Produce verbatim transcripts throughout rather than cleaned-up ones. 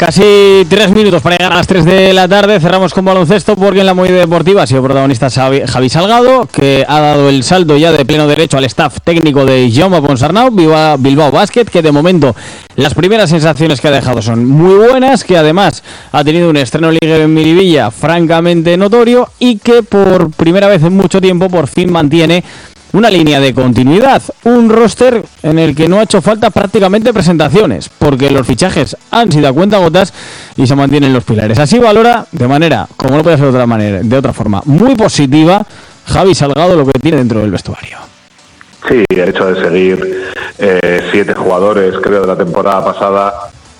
Casi tres minutos para llegar a las tres de la tarde. Cerramos con baloncesto porque en la movida deportiva ha sido protagonista Javi Salgado, que ha dado el salto ya de pleno derecho al staff técnico de Jaume Ponsarnau, Bilbao Basket, que de momento las primeras sensaciones que ha dejado son muy buenas, que además ha tenido un estreno ligue en Miribilla francamente notorio y que por primera vez en mucho tiempo por fin mantiene una línea de continuidad, un roster en el que no ha hecho falta prácticamente presentaciones, porque los fichajes han sido a cuentagotas y se mantienen los pilares. Así valora de manera, como no puede ser de otra manera, de otra forma, muy positiva Javi Salgado lo que tiene dentro del vestuario. Sí, el hecho de seguir eh, siete jugadores, creo, de la temporada pasada,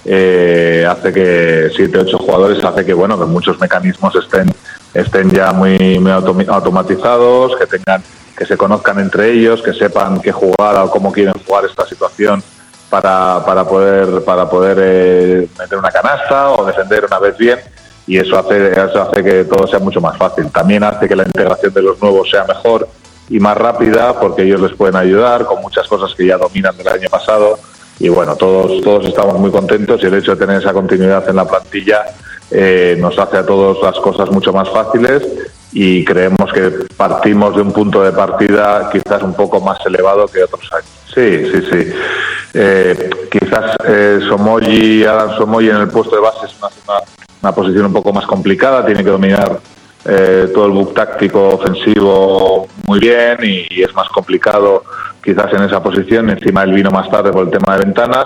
eh, hace que siete, ocho jugadores, hace que bueno, que muchos mecanismos estén estén ya muy, muy autom- automatizados, que tengan que se conozcan entre ellos, que sepan qué jugar o cómo quieren jugar esta situación para, para poder para poder eh, meter una canasta o defender una vez bien, y eso hace eso hace que todo sea mucho más fácil. También hace que la integración de los nuevos sea mejor y más rápida, porque ellos les pueden ayudar con muchas cosas que ya dominan del año pasado, y bueno, todos todos estamos muy contentos, y el hecho de tener esa continuidad en la plantilla eh, nos hace a todos las cosas mucho más fáciles, y creemos que partimos de un punto de partida quizás un poco más elevado que otros años. Sí, sí, sí. Eh, quizás eh, Somoyi, Adam Somoyi en el puesto de base es una, una, una posición un poco más complicada, tiene que dominar eh, todo el book táctico ofensivo muy bien, y, y es más complicado quizás en esa posición. Encima él vino más tarde por el tema de ventanas,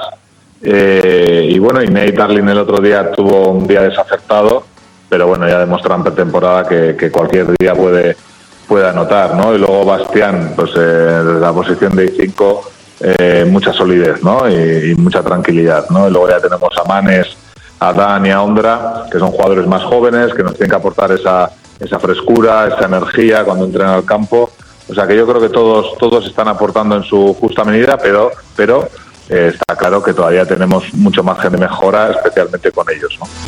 eh, y bueno, y Nate Darling el otro día tuvo un día desacertado, pero bueno, ya demostró en pretemporada que, que cualquier día puede puede anotar, ¿no? Y luego Bastián, pues eh, desde la posición de I cinco, eh, mucha solidez, ¿no? Y, y mucha tranquilidad, ¿no? Y luego ya tenemos a Manes, a Dan y a Ondra, que son jugadores más jóvenes, que nos tienen que aportar esa esa frescura, esa energía cuando entren al campo. O sea que yo creo que todos todos están aportando en su justa medida, pero pero eh, está claro que todavía tenemos mucho margen de mejora, especialmente con ellos, ¿no?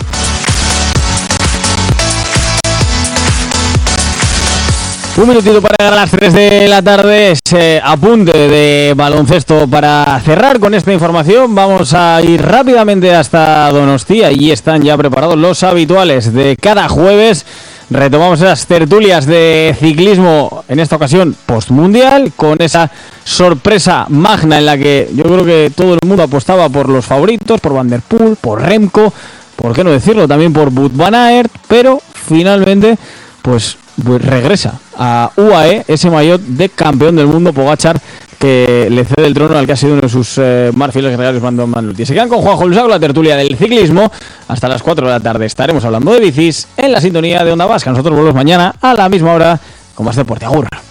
Un minutito para llegar a las tres de la tarde, ese apunte de baloncesto para cerrar con esta información. Vamos a ir rápidamente hasta Donostia y están ya preparados los habituales de cada jueves. Retomamos esas tertulias de ciclismo, en esta ocasión postmundial, con esa sorpresa magna en la que yo creo que todo el mundo apostaba por los favoritos, por Van der Poel, por Remco, por qué no decirlo, también por Wout van Aert, pero finalmente pues... pues regresa a U A E ese maillot de campeón del mundo Pogačar, que le cede el trono al que ha sido uno de sus eh, más fieles guerreros, Brandon Manluti. Se quedan con Juanjo Lusaco, la tertulia del ciclismo. Hasta las cuatro de la tarde estaremos hablando de bicis en la sintonía de Onda Vasca. Nosotros volvemos mañana a la misma hora con más deporte. Agur.